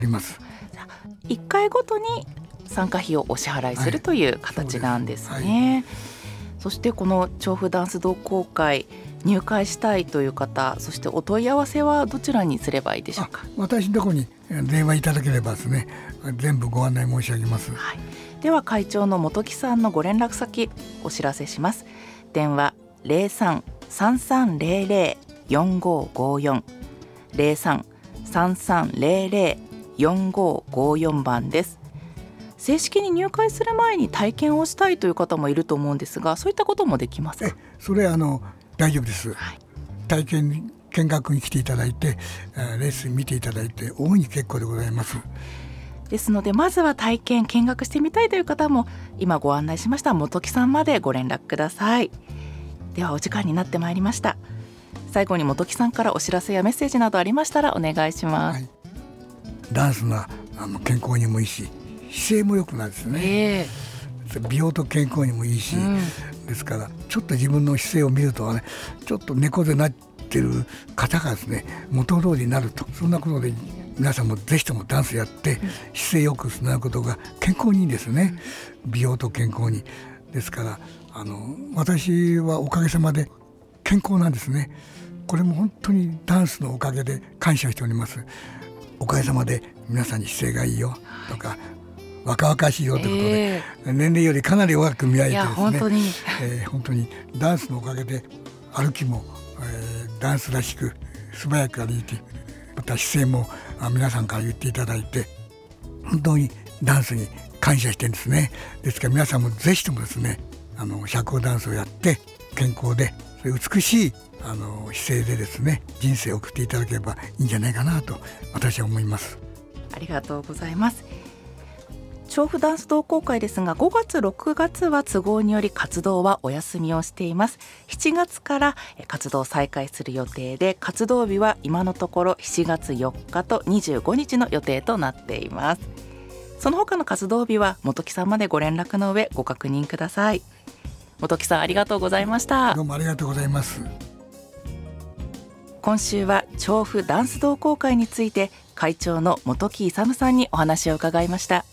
ります。 1回ごとに参加費をお支払いするという形なんですね。そしてこの調布ダンス同好会入会したいという方、そしてお問い合わせはどちらにすればいいでしょうか。 私のところに電話いただければですね、全部ご案内申し上げます。 では会長の本木さんのご連絡先お知らせします。電話 03-3300-4554 03-3300-4554 番です。正式に入会する前に体験をしたいという方もいると思うんですが、そういったこともできますか。 それ大丈夫です、体験見学に来ていただいてレッスン見ていただいて大いに結構でございます。 ですのでまずは体験見学してみたいという方も今ご案内しました本木さんまでご連絡ください。ではお時間になってまいりました。最後に本木さんからお知らせやメッセージなどありましたらお願いします。 ダンスが健康にもいいし姿勢も良くなるんですね、美容と健康にもいいし、ですからちょっと自分の姿勢を見るとね、ちょっと猫背になってる方がですね元通りになると、そんなことで皆さんもぜひともダンスやって姿勢よくなることが健康にいいんですね、美容と健康に。ですから私はおかげさまで健康なんですね。これも本当にダンスのおかげで感謝しております。おかげさまで皆さんに姿勢がいいよとか、若々しいよということで、年齢よりかなり若く見られてですね、本当にダンスのおかげで歩きも、ダンスらしく素早く歩いて、また姿勢も皆さんから言っていただいて本当にダンスに感謝してるんですね。ですから皆さんもぜひともですね社交ダンスをやって健康で美しい姿勢でですね人生を送っていただければいいんじゃないかなと私は思います。 ありがとうございます。調布ダンス同好会ですが5月6月は都合により活動はお休みをしています。7月から活動再開する予定で、活動日は今のところ7月4日と25日の予定となっています。その他の活動日は本木さんまでご連絡の上ご確認ください。本木さんありがとうございました。 どうもありがとうございます。 今週は調布ダンス同好会について会長の本木勇さんにお話を伺いました。